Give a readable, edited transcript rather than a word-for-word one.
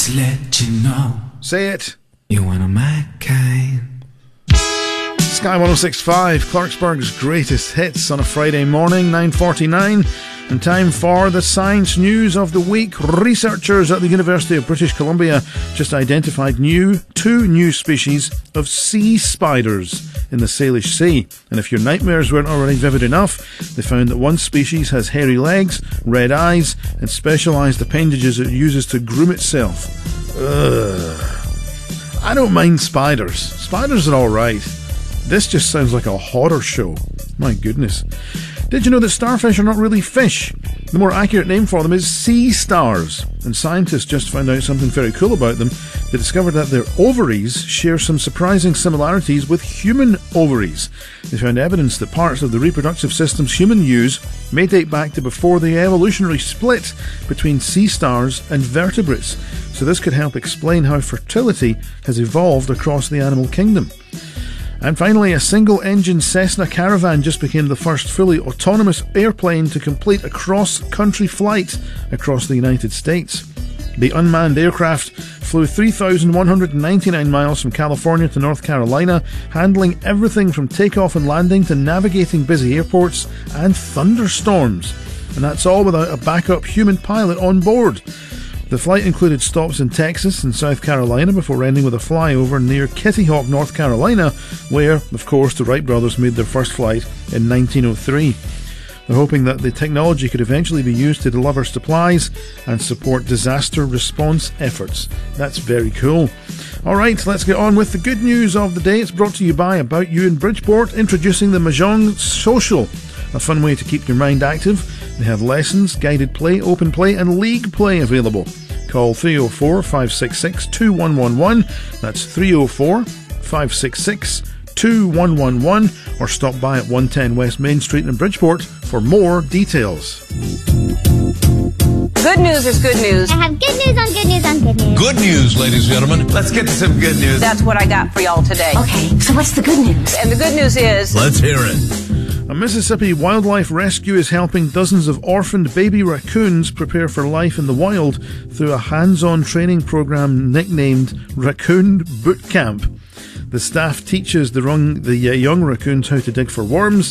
just let you know. Say it. You're one of my kind. Sky 106.5, Clarksburg's greatest hits on a Friday morning, 9:49. And time for the science news of the week. Researchers at the University of British Columbia just identified two new species of sea spiders in the Salish Sea. And if your nightmares weren't already vivid enough, they found that one species has hairy legs, red eyes, and specialised appendages it uses to groom itself. Ugh. I don't mind spiders. Spiders are alright. This just sounds like a horror show. My goodness. Did you know that starfish are not really fish? The more accurate name for them is sea stars. And scientists just found out something very cool about them. They discovered that their ovaries share some surprising similarities with human ovaries. They found evidence that parts of the reproductive systems humans use may date back to before the evolutionary split between sea stars and vertebrates. So this could help explain how fertility has evolved across the animal kingdom. And finally, a single-engine Cessna Caravan just became the first fully autonomous airplane to complete a cross-country flight across the United States. The unmanned aircraft flew 3,199 miles from California to North Carolina, handling everything from takeoff and landing to navigating busy airports and thunderstorms. And that's all without a backup human pilot on board. The flight included stops in Texas and South Carolina before ending with a flyover near Kitty Hawk, North Carolina, where, of course, the Wright brothers made their first flight in 1903. They're hoping that the technology could eventually be used to deliver supplies and support disaster response efforts. That's very cool. Alright, let's get on with the good news of the day. It's brought to you by About You in Bridgeport, introducing the Mahjong Social, a fun way to keep your mind active. They have lessons, guided play, open play and league play available. Call 304-566-2111. That's 304-566-2111, or stop by at 110 West Main Street in Bridgeport for more details. Good news is good news. I have good news on good news on good news. Good news, ladies and gentlemen. Let's get to some good news. That's what I got for y'all today. Okay, so what's the good news? And the good news is... Let's hear it. A Mississippi wildlife rescue is helping dozens of orphaned baby raccoons prepare for life in the wild through a hands-on training program nicknamed Raccoon Boot Camp. The staff teaches the young raccoons how to dig for worms,